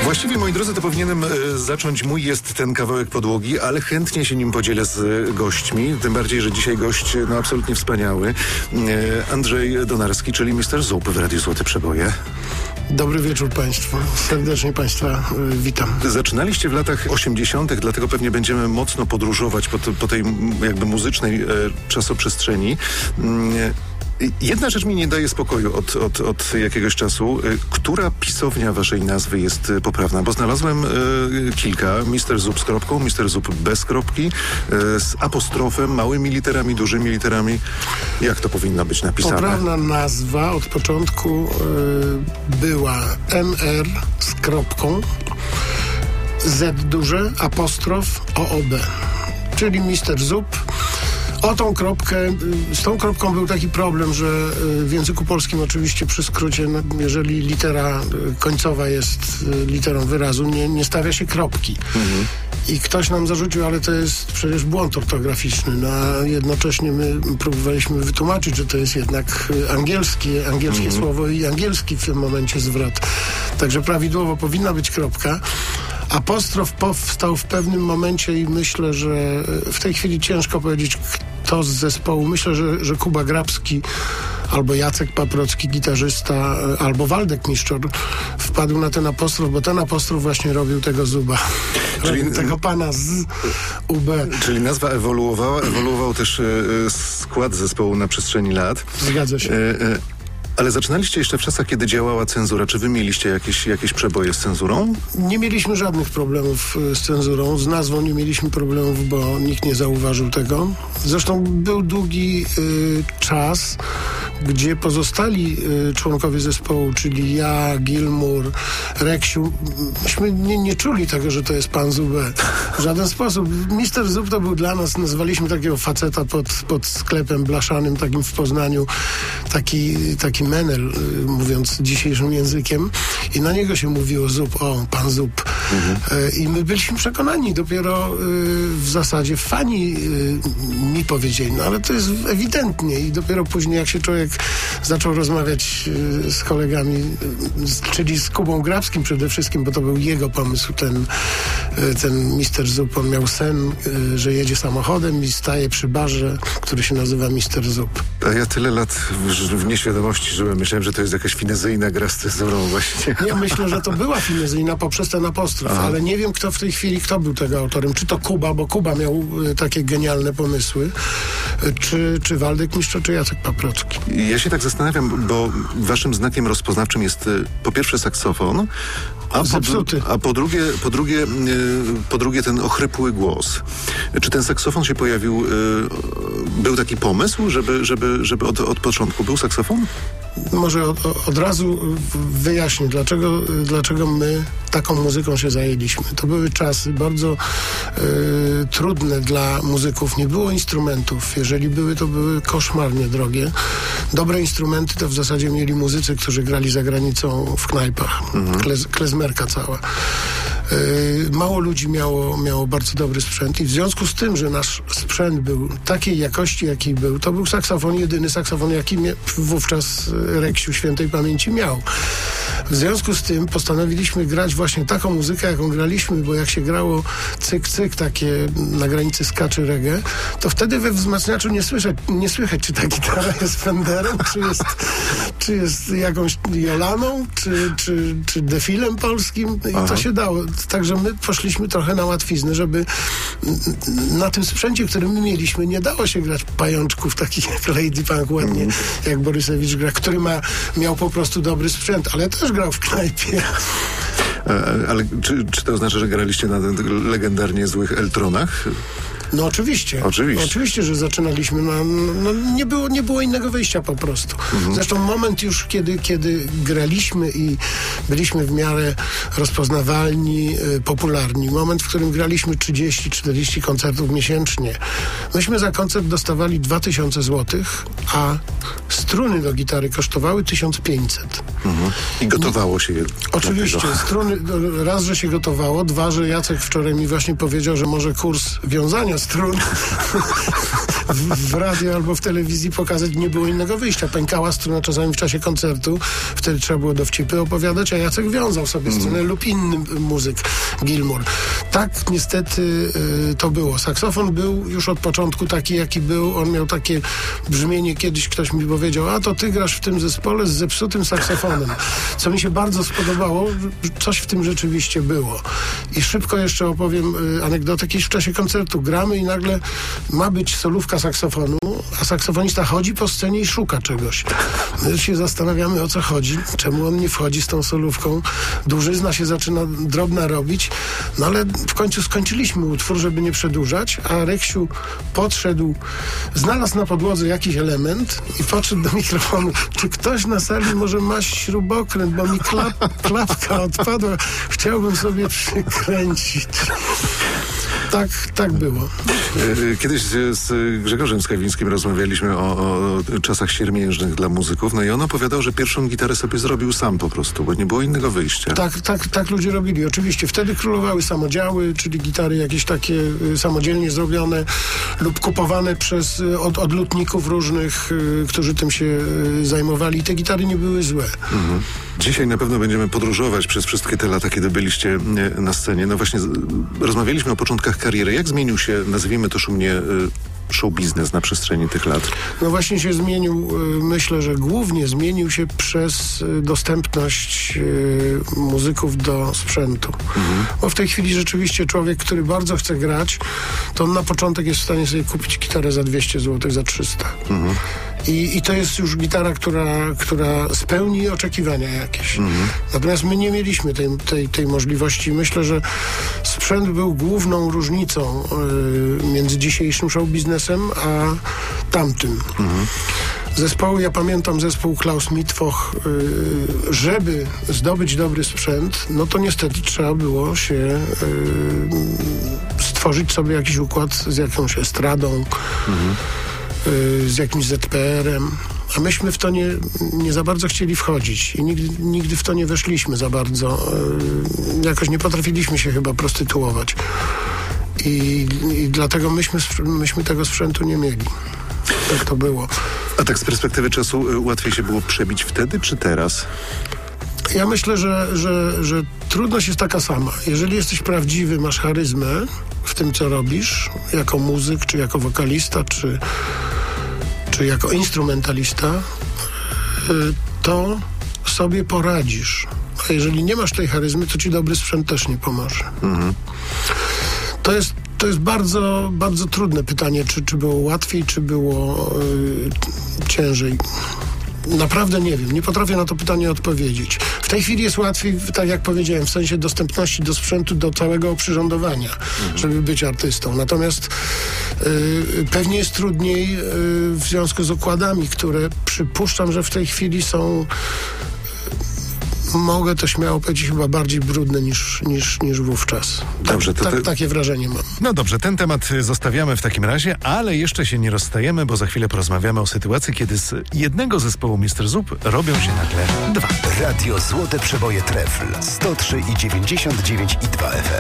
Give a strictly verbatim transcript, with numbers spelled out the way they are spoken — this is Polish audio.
Właściwie, moi drodzy, to powinienem e, zacząć mój jest ten kawałek podłogi, ale chętnie się nim podzielę z e, gośćmi, tym bardziej, że dzisiaj gość no absolutnie wspaniały. E, Andrzej Donarski, czyli mister Zup w Radiu Złote Przeboje. Dobry wieczór Państwu. Serdecznie Państwa y, witam. Zaczynaliście w latach osiemdziesiątych, dlatego pewnie będziemy mocno podróżować po, po tej jakby muzycznej e, czasoprzestrzeni. E, Jedna rzecz mi nie daje spokoju od, od, od jakiegoś czasu. Która pisownia waszej nazwy jest poprawna? Bo znalazłem y, kilka. mister Zup z kropką, mister Zup bez kropki, y, z apostrofem, małymi literami, dużymi literami. Jak to powinno być napisane? Poprawna nazwa od początku y, była M R z kropką, Z duże, apostrof, O O B. Czyli mister Zup. O tą kropkę, z tą kropką był taki problem, że w języku polskim oczywiście przy skrócie, jeżeli litera końcowa jest literą wyrazu, nie, nie stawia się kropki. Mhm. I ktoś nam zarzucił, ale to jest przecież błąd ortograficzny. No, a jednocześnie my próbowaliśmy wytłumaczyć, że to jest jednak angielskie, angielskie mhm. słowo i angielski w tym momencie zwrot. Także prawidłowo powinna być kropka. Apostrof powstał w pewnym momencie i myślę, że w tej chwili ciężko powiedzieć, kto z zespołu. Myślę, że, że Kuba Grabski albo Jacek Paprocki, gitarzysta, albo Waldek Miszczor wpadł na ten apostrof, bo ten apostrof właśnie robił tego Zuba. Czyli robił tego pana z U B. Czyli nazwa ewoluowała, ewoluował też e, skład zespołu na przestrzeni lat. Zgadza się. E, e, Ale zaczynaliście jeszcze w czasach, kiedy działała cenzura. Czy wy mieliście jakieś, jakieś przeboje z cenzurą? Nie mieliśmy żadnych problemów z cenzurą. Z nazwą nie mieliśmy problemów, bo nikt nie zauważył tego. Zresztą był długi y, czas, gdzie pozostali y, członkowie zespołu, czyli ja, Gilmour, Reksiu, myśmy nie, nie czuli tego, że to jest pan Zubę. W żaden sposób. mister Zup to był dla nas, nazwaliśmy takiego faceta pod, pod sklepem blaszanym, takim w Poznaniu, taki, taki menel, mówiąc dzisiejszym językiem, i na niego się mówiło Zup, o, pan Zup. Mhm. E, I my byliśmy przekonani, dopiero y, w zasadzie fani y, mi powiedzieli, no ale to jest ewidentnie, i dopiero później, jak się człowiek zaczął rozmawiać y, z kolegami, y, czyli z Kubą Grabskim przede wszystkim, bo to był jego pomysł, ten, y, ten mister Zup, on miał sen, y, że jedzie samochodem i staje przy barze, który się nazywa mister Zup. A ja tyle lat w, w nieświadomości żyłem. Myślałem, że to jest jakaś finezyjna gra z cezurą właśnie. Nie, myślę, że to była finezyjna poprzez ten apostrof, Aha. ale nie wiem, kto w tej chwili, kto był tego autorem. Czy to Kuba, bo Kuba miał y, takie genialne pomysły, y, czy, czy Waldek Miszczor, czy Jacek Paprocki. Ja się tak zastanawiam, bo waszym znakiem rozpoznawczym jest y, po pierwsze saksofon, a po, a po drugie, po drugie, y, po drugie ten ochrypły głos. Czy ten saksofon się pojawił, y, był taki pomysł, żeby, żeby, żeby od, od początku był saksofon? Może od, od razu wyjaśnię, dlaczego, dlaczego my taką muzyką się zajęliśmy. To były czasy bardzo y, trudne dla muzyków. Nie było instrumentów. Jeżeli były, to były koszmarnie drogie. Dobre instrumenty to w zasadzie mieli muzycy, którzy grali za granicą w knajpach. Mhm. Klez, klezmerka cała. Y, mało ludzi miało, miało bardzo dobry sprzęt i w związku z tym, że nasz sprzęt był takiej jakości, jaki był, to był saksofon, jedyny saksofon, jaki mia- wówczas Reksiu świętej pamięci miał. W związku z tym postanowiliśmy grać właśnie taką muzykę, jaką graliśmy, bo jak się grało cyk, cyk, takie na granicy ska czy reggae, to wtedy we wzmacniaczu nie słyszeć, nie słychać, czy ta gitara jest Fenderem, czy jest, czy jest jakąś Jolaną, czy, czy, czy defilem polskim. I Aha. to się dało. Także my poszliśmy trochę na łatwiznę, żeby na tym sprzęcie, który my mieliśmy, nie dało się grać pajączków takich jak Lady Punk ładnie, mm. jak Borysewicz gra, który ma, miał po prostu dobry sprzęt, ale też grał w knajpie. Ale, ale czy, czy to oznacza, że graliście na legendarnie złych Eltronach? No oczywiście. Oczywiście. Oczywiście, że zaczynaliśmy. No, no, nie, było, nie było innego wyjścia po prostu. Mhm. Zresztą moment już, kiedy, kiedy graliśmy i byliśmy w miarę rozpoznawalni, y, popularni. Moment, w którym graliśmy trzydzieści czterdzieści koncertów miesięcznie. Myśmy za koncert dostawali dwa tysiące złotych, a struny do gitary kosztowały tysiąc pięćset. Mhm. I gotowało się je. Oczywiście. Struny, raz, że się gotowało, dwa, że Jacek wczoraj mi właśnie powiedział, że może kurs wiązania strun w, w radio albo w telewizji pokazać, nie było innego wyjścia. Pękała struna czasami w czasie koncertu, wtedy trzeba było dowcipy opowiadać, a Jacek wiązał sobie scenę mm. lub inny muzyk, Gilmour. Tak niestety y, to było. Saksofon był już od początku taki, jaki był. On miał takie brzmienie, kiedyś ktoś mi powiedział, a to ty grasz w tym zespole z zepsutym saksofonem. Co mi się bardzo spodobało, coś w tym rzeczywiście było. I szybko jeszcze opowiem y, anegdotę. Kiedyś w czasie koncertu gramy i nagle ma być solówka saksofonu, a saksofonista chodzi po scenie i szuka czegoś. My się zastanawiamy, o co chodzi, czemu on nie wchodzi z tą solówką. Dłużyzna się zaczyna drobna robić, no ale w końcu skończyliśmy utwór, żeby nie przedłużać, a Reksiu podszedł, znalazł na podłodze jakiś element i podszedł do mikrofonu. Czy ktoś na sali może ma śrubokręt, bo mi klap, klapka odpadła. Chciałbym sobie przykręcić. Tak, tak było. Kiedyś z Grzegorzem Skawińskim rozmawialiśmy o, o czasach siermiężnych dla muzyków, no i on opowiadał, że pierwszą gitarę sobie zrobił sam po prostu, bo nie było innego wyjścia. Tak, tak, tak ludzie robili. Oczywiście wtedy królowały samodziały, czyli gitary jakieś takie y, samodzielnie zrobione lub kupowane przez y, od, od lutników różnych, y, którzy tym się y, zajmowali. I te gitary nie były złe. Mhm. Dzisiaj na pewno będziemy podróżować przez wszystkie te lata, kiedy byliście na scenie. No właśnie, rozmawialiśmy o początkach kariery. Jak zmienił się, nazwijmy to szumnie, show biznes na przestrzeni tych lat? No właśnie się zmienił, myślę, że głównie zmienił się przez dostępność muzyków do sprzętu. Mhm. Bo w tej chwili rzeczywiście człowiek, który bardzo chce grać, to on na początek jest w stanie sobie kupić gitarę za dwieście złotych, za trzysta. Mhm. I, I to jest już gitara, która, która spełni oczekiwania jakieś. Mhm. Natomiast my nie mieliśmy tej, tej, tej możliwości. Myślę, że sprzęt był główną różnicą y, między dzisiejszym show biznesem a tamtym. Mhm. Zespoły, ja pamiętam zespół Klaus Mittwoch, y, żeby zdobyć dobry sprzęt, no to niestety trzeba było się y, stworzyć sobie jakiś układ z jakąś estradą, mhm. z jakimś zet pe erem, a myśmy w to nie, nie za bardzo chcieli wchodzić i nigdy, nigdy w to nie weszliśmy za bardzo. Jakoś nie potrafiliśmy się chyba prostytuować i, i dlatego myśmy, myśmy tego sprzętu nie mieli. Tak to było. A tak z perspektywy czasu łatwiej się było przebić wtedy czy teraz? Ja myślę, że, że, że trudność jest taka sama. Jeżeli jesteś prawdziwy, masz charyzmę w tym, co robisz, jako muzyk, czy jako wokalista, czy, czy jako instrumentalista, to sobie poradzisz. A jeżeli nie masz tej charyzmy, to ci dobry sprzęt też nie pomoże. Mhm. To jest To jest bardzo, bardzo trudne pytanie, czy, czy było łatwiej, czy było yy, ciężej. Naprawdę nie wiem, nie potrafię na to pytanie odpowiedzieć. W tej chwili jest łatwiej, tak jak powiedziałem, w sensie dostępności do sprzętu, do całego oprzyrządowania, mhm. żeby być artystą. Natomiast y, pewnie jest trudniej y, w związku z układami, które przypuszczam, że w tej chwili są, y, mogę to śmiało powiedzieć, chyba bardziej brudne niż, niż, niż wówczas. Dobrze, tak, to te... tak, takie wrażenie mam. No dobrze, ten temat zostawiamy w takim razie, ale jeszcze się nie rozstajemy, bo za chwilę porozmawiamy o sytuacji, kiedy z jednego zespołu mister Zup robią się nagle dwa. Radio Złote Przeboje Trefl sto trzy i dziewięćdziesiąt dziewięć i dwa F M.